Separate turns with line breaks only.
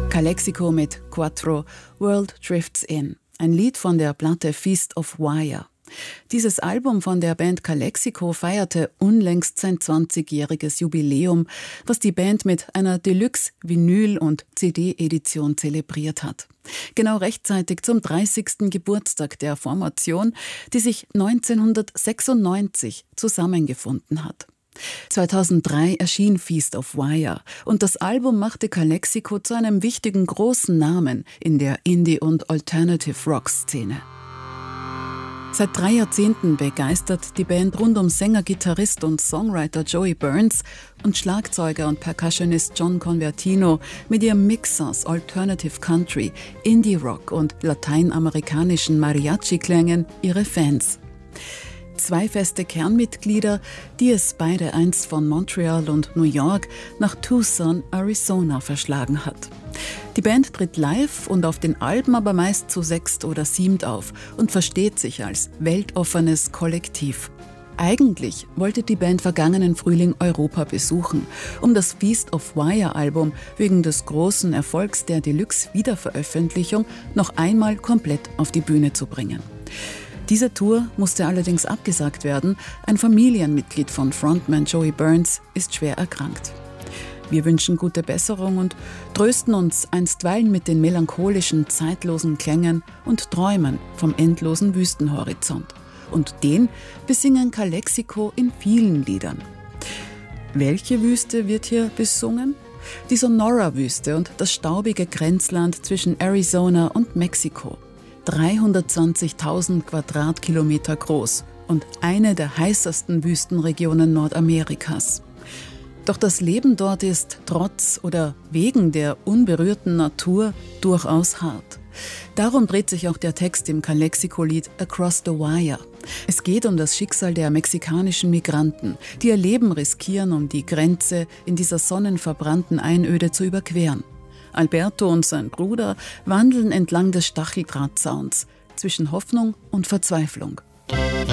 Calexico mit Quattro, World Drifts In, ein Lied von der Platte Feast of Wire. Dieses Album von der Band Calexico feierte unlängst sein 20-jähriges Jubiläum, was die Band mit einer Deluxe-Vinyl- und CD-Edition zelebriert hat. Genau rechtzeitig zum 30. Geburtstag der Formation, die sich 1996 zusammengefunden hat. 2003 erschien Feast of Wire und das Album machte Calexico zu einem wichtigen großen Namen in der Indie- und Alternative-Rock-Szene. Seit 3 Jahrzehnten begeistert die Band rund um Sänger, Gitarrist und Songwriter Joey Burns und Schlagzeuger und Percussionist John Convertino mit ihrem Mix aus Alternative Country, Indie-Rock und lateinamerikanischen Mariachi-Klängen ihre Fans. 2 feste Kernmitglieder, die es beide einst von Montreal und New York nach Tucson, Arizona verschlagen hat. Die Band tritt live und auf den Alben aber meist zu 6 oder 7 auf und versteht sich als weltoffenes Kollektiv. Eigentlich wollte die Band vergangenen Frühling Europa besuchen, um das Feast of Wire Album wegen des großen Erfolgs der Deluxe-Wiederveröffentlichung noch einmal komplett auf die Bühne zu bringen. Diese Tour musste allerdings abgesagt werden. Ein Familienmitglied von Frontman Joey Burns ist schwer erkrankt. Wir wünschen gute Besserung und trösten uns einstweilen mit den melancholischen, zeitlosen Klängen und Träumen vom endlosen Wüstenhorizont. Und den besingen Calexico in vielen Liedern. Welche Wüste wird hier besungen? Die Sonora-Wüste und das staubige Grenzland zwischen Arizona und Mexiko. 320.000 Quadratkilometer groß und eine der heißesten Wüstenregionen Nordamerikas. Doch das Leben dort ist trotz oder wegen der unberührten Natur durchaus hart. Darum dreht sich auch der Text im Calexico-Lied Across the Wire. Es geht um das Schicksal der mexikanischen Migranten, die ihr Leben riskieren, um die Grenze in dieser sonnenverbrannten Einöde zu überqueren. Alberto und sein Bruder wandeln entlang des Stacheldrahtzauns zwischen Hoffnung und Verzweiflung.